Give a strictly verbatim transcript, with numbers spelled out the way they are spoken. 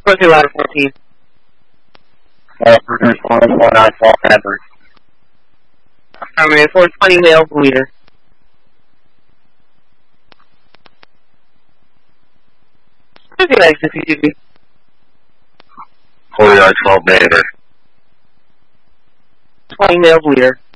Twenty ladder fourteen. Uh, Bruce four four nine twelve Edward. Affirmative four twenty male leader. Fifty nine C C T V. Forty nine twelve Nader. Twenty male leader.